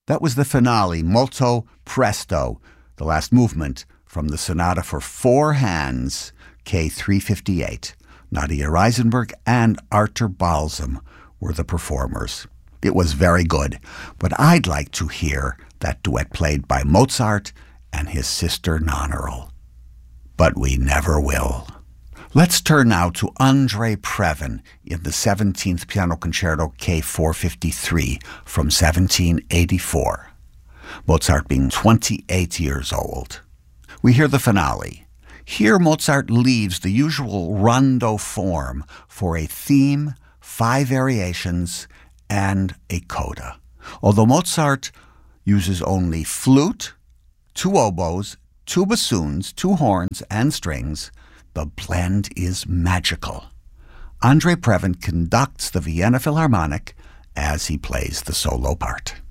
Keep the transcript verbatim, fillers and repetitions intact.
That was the finale, Molto Presto, the last movement from the Sonata for Four Hands, K three fifty-eight. Nadia Reisenberg and Artur Balsam were the performers. It was very good, but I'd like to hear that duet played by Mozart and his sister Nannerl. But we never will. Let's turn now to Andrei Previn in the seventeenth Piano Concerto K four fifty-three from seventeen eighty-four, Mozart being twenty-eight years old. We hear the finale. Here Mozart leaves the usual rondo form for a theme, five variations, and a coda. Although Mozart uses only flute, two oboes, two bassoons, two horns, and strings, the blend is magical. Andrei Previn conducts the Vienna Philharmonic as he plays the solo part.